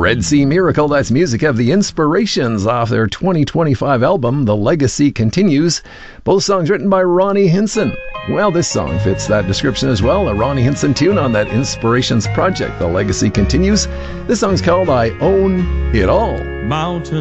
Red Sea Miracle, that's music of The Inspirations off their 2025 album, The Legacy Continues. Both songs written by Ronnie Hinson. Well, this song fits that description as well. A Ronnie Hinson tune on that Inspirations project, The Legacy Continues. This song's called I Own It All. Mountain